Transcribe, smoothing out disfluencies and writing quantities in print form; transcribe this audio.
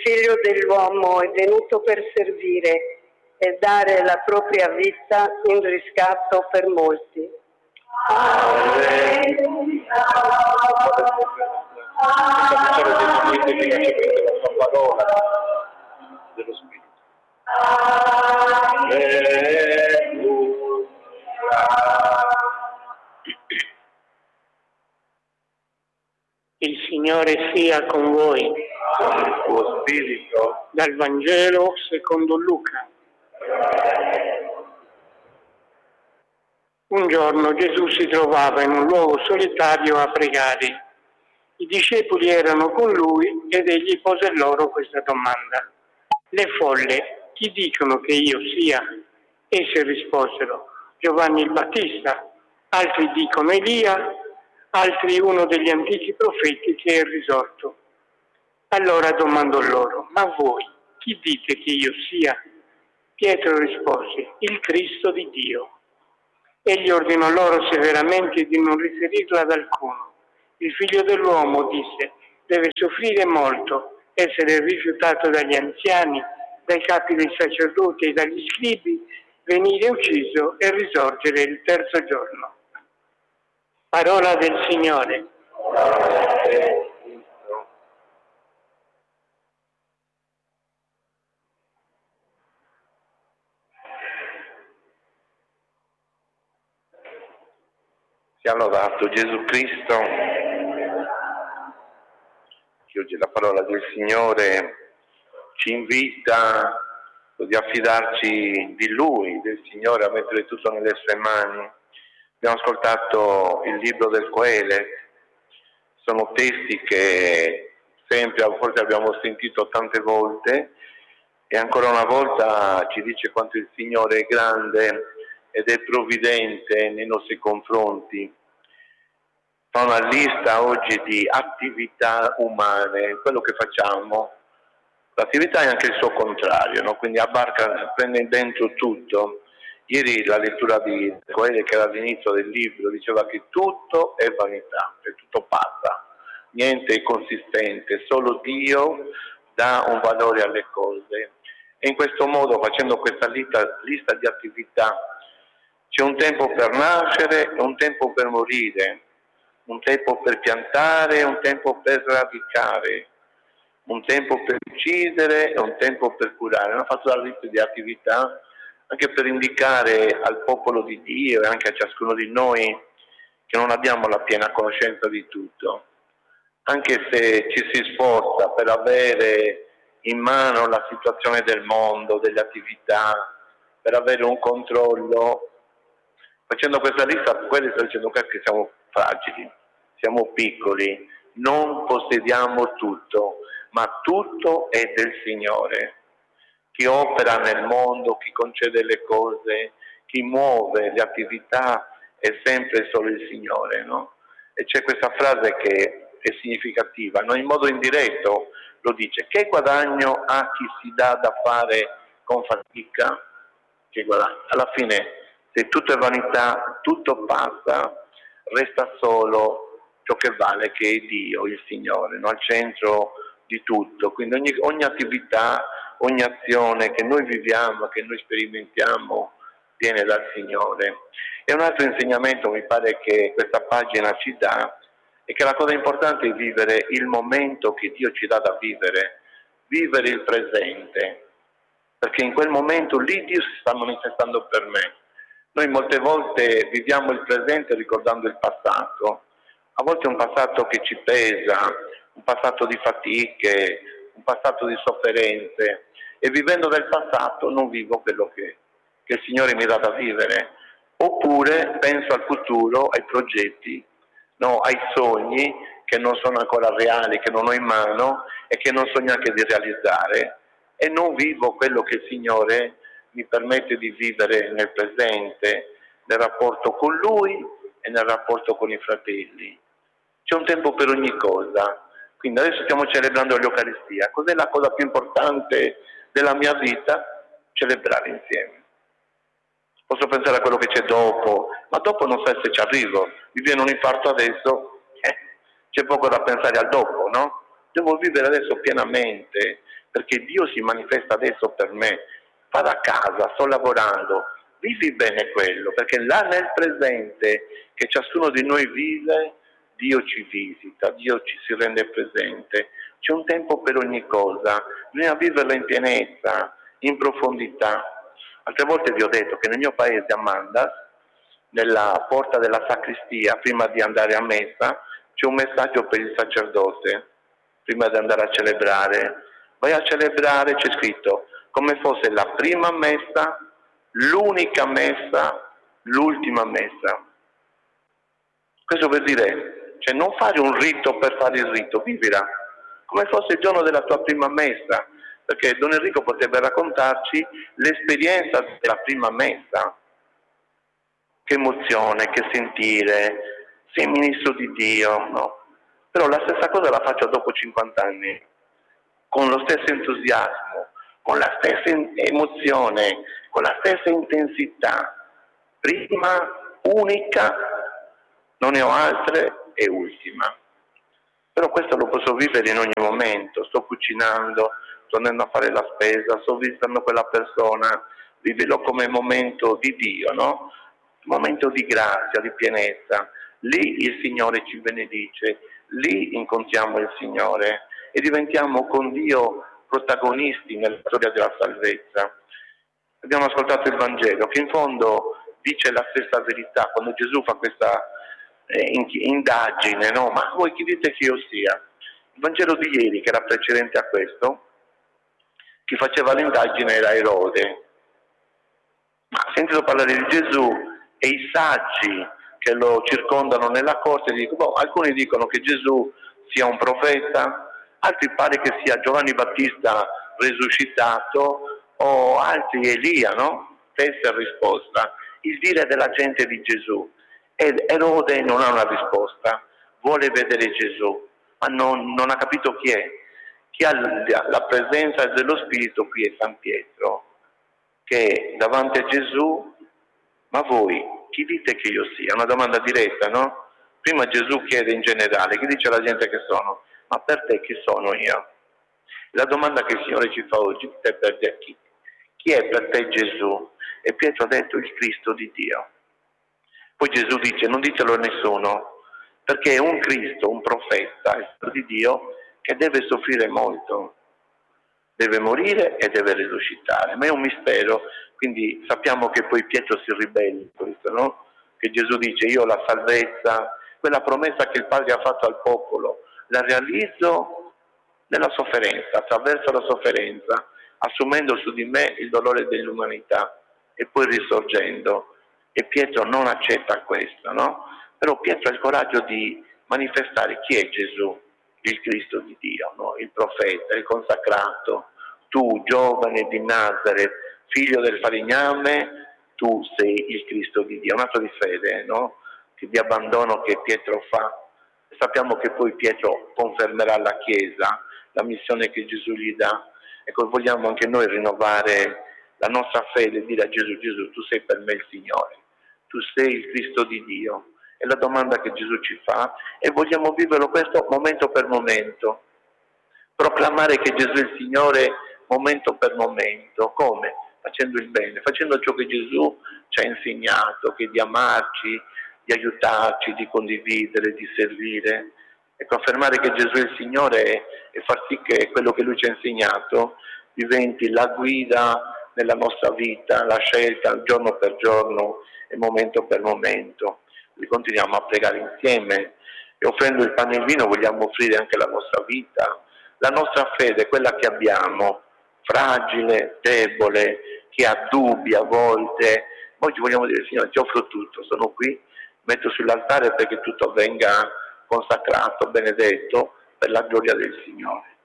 Figlio dell'uomo è venuto per servire e dare la propria vita in riscatto per molti. Alleluia. Parola dello Spirito. Il Signore sia con voi. Con il tuo spirito. Dal Vangelo secondo Luca. Un giorno Gesù si trovava in un luogo solitario a pregare. I discepoli erano con lui ed egli pose loro questa domanda: le folle, chi dicono che io sia? Essi risposero: Giovanni il Battista, altri dicono Elia, altri uno degli antichi profeti che è risorto. Allora domandò loro: ma voi chi dite che io sia? Pietro rispose: il Cristo di Dio. Egli ordinò loro severamente di non riferirla ad alcuno. Il Figlio dell'uomo, disse, deve soffrire molto, essere rifiutato dagli anziani, dai capi dei sacerdoti e dagli scribi, venire ucciso e risorgere il terzo giorno. Parola del Signore. Sia lodato Gesù Cristo, che oggi la parola del Signore ci invita di affidarci di Lui, del Signore, a mettere tutto nelle sue mani. Abbiamo ascoltato il libro del Coele, sono testi che sempre, a volte abbiamo sentito tante volte, e ancora una volta ci dice quanto il Signore è grande ed è provvidente nei nostri confronti. Fa una lista oggi di attività umane, quello che facciamo. L'attività è anche il suo contrario, no? Quindi abbarca, prende dentro tutto. Ieri la lettura di Coele, che era all'inizio del libro, diceva che tutto è vanità, che tutto passa, niente è consistente, solo Dio dà un valore alle cose. E in questo modo, facendo questa lista di attività, c'è un tempo per nascere e un tempo per morire, un tempo per piantare e un tempo per radicare, un tempo per uccidere e un tempo per curare. Hanno fatto la lista di attività anche per indicare al popolo di Dio e anche a ciascuno di noi che non abbiamo la piena conoscenza di tutto. Anche se ci si sforza per avere in mano la situazione del mondo, delle attività, per avere un controllo, facendo questa lista, quelli sta dicendo che siamo fragili, siamo piccoli, non possediamo tutto, ma tutto è del Signore. Chi opera nel mondo, chi concede le cose, chi muove le attività è sempre solo il Signore, no? E c'è questa frase che è significativa, no? In modo indiretto lo dice: che guadagno ha chi si dà da fare con fatica? Che guadagno? Alla fine, se tutto è vanità, tutto passa, resta solo ciò che vale, che è Dio, il Signore, no? Al centro di tutto. Quindi ogni attività, ogni azione che noi viviamo, che noi sperimentiamo, viene dal Signore. E un altro insegnamento, mi pare, che questa pagina ci dà, è che la cosa importante è vivere il momento che Dio ci dà da vivere il presente, perché in quel momento lì Dio si sta manifestando per me. Noi molte volte viviamo il presente ricordando il passato, a volte è un passato che ci pesa, un passato di fatiche, un passato di sofferenze, e vivendo del passato non vivo quello che il Signore mi dà da vivere. Oppure penso al futuro, ai progetti, no, ai sogni che non sono ancora reali, che non ho in mano e che non so neanche di realizzare, e non vivo quello che il Signore mi permette di vivere nel presente, nel rapporto con Lui e nel rapporto con i fratelli. C'è un tempo per ogni cosa. Quindi adesso stiamo celebrando l'Eucaristia. Cos'è la cosa più importante della mia vita? Celebrare insieme. Posso pensare a quello che c'è dopo, ma dopo non so se ci arrivo. Mi viene un infarto adesso, c'è poco da pensare al dopo, no? devo vivere adesso pienamente, perché Dio si manifesta adesso per me. Vado a casa, sto lavorando, vivi bene quello, perché là nel presente che ciascuno di noi vive, Dio ci visita, Dio ci si rende presente. C'è un tempo per ogni cosa, bisogna viverla in pienezza, in profondità. Altre volte vi ho detto che nel mio paese, a Mandas, nella porta della sacristia, prima di andare a messa, c'è un messaggio per il sacerdote, prima di andare a celebrare. Vai a celebrare, c'è scritto, come fosse la prima messa, l'unica messa, l'ultima messa. Questo per dire, cioè non fare un rito per fare il rito, vivila come fosse il giorno della tua prima messa, perché Don Enrico potrebbe raccontarci l'esperienza della prima messa. Che emozione, che sentire, sei ministro di Dio, no? Però la stessa cosa la faccio dopo 50 anni, con lo stesso entusiasmo, con la stessa emozione, con la stessa intensità. Prima, unica, non ne ho altre, e ultima. Però questo lo posso vivere in ogni momento, sto cucinando, sto andando a fare la spesa, sto visitando quella persona, vivilo come momento di Dio, no? Momento di grazia, di pienezza. Lì il Signore ci benedice, lì incontriamo il Signore e diventiamo con Dio protagonisti nella storia della salvezza. Abbiamo ascoltato il Vangelo, che in fondo dice la stessa verità quando Gesù fa questa indagine, no? Ma voi chi dite che io sia? Il Vangelo di ieri, che era precedente a questo, chi faceva l'indagine era Erode. Ma sentito parlare di Gesù e i saggi che lo circondano nella corte dicono, alcuni dicono che Gesù sia un profeta, altri pare che sia Giovanni Battista risuscitato o altri Elia, no? Stessa risposta, il dire della gente di Gesù. Ed Erode non ha una risposta, vuole vedere Gesù, ma non ha capito chi è. Chi ha la presenza dello Spirito qui è San Pietro, che davanti a Gesù, ma voi chi dite che io sia? Una domanda diretta, no? Prima Gesù chiede in generale, chi dice alla gente che sono? Ma per te chi sono io? La domanda che il Signore ci fa oggi è per te chi? Chi è per te Gesù? E Pietro ha detto il Cristo di Dio. Poi Gesù dice, non ditelo a nessuno, perché è un Cristo, un profeta, il Figlio di Dio, che deve soffrire molto, deve morire e deve risuscitare. Ma è un mistero, quindi sappiamo che poi Pietro si ribella a questo, no? Che Gesù dice, io la salvezza, quella promessa che il Padre ha fatto al popolo, la realizzo nella sofferenza, attraverso la sofferenza, assumendo su di me il dolore dell'umanità e poi risorgendo. E Pietro non accetta questo, no? Però Pietro ha il coraggio di manifestare chi è Gesù, il Cristo di Dio, no? Il profeta, il consacrato. Tu, giovane di Nazareth, figlio del falegname, tu sei il Cristo di Dio. Un atto di fede, no? Di abbandono che Pietro fa. Sappiamo che poi Pietro confermerà la Chiesa, la missione che Gesù gli dà. Ecco, vogliamo anche noi rinnovare la nostra fede e dire a Gesù, Gesù, tu sei per me il Signore, tu sei il Cristo di Dio. È la domanda che Gesù ci fa e vogliamo viverlo questo momento per momento. Proclamare che Gesù è il Signore momento per momento. Come? Facendo il bene, facendo ciò che Gesù ci ha insegnato, che è di amarci, di aiutarci, di condividere, di servire. E confermare che Gesù è il Signore e far sì che quello che Lui ci ha insegnato diventi la guida nella nostra vita, la scelta giorno per giorno e momento per momento. Li continuiamo a pregare insieme e offrendo il pane e il vino vogliamo offrire anche la nostra vita, la nostra fede, quella che abbiamo, fragile, debole, che ha dubbi a volte. Oggi vogliamo dire, Signore, ti offro tutto, sono qui, metto sull'altare perché tutto venga consacrato, benedetto per la gloria del Signore.